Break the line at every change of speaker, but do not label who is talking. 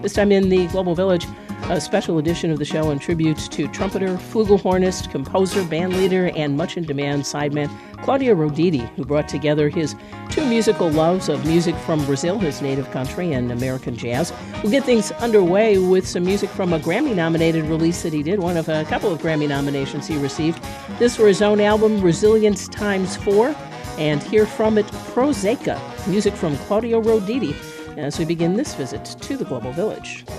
This time in the Global Village, a special edition of the show in tribute to trumpeter, flugelhornist, composer, bandleader, and much-in-demand sideman Claudio Roditi, who brought together his two musical loves of music from Brazil, his native country, and American jazz. We'll get things underway with some music from a Grammy-nominated release that he did, one of a couple of Grammy nominations he received. This for his own album, Resilience x4, and hear from it Proseca, music from Claudio Roditi, as we begin this visit to the Global Village.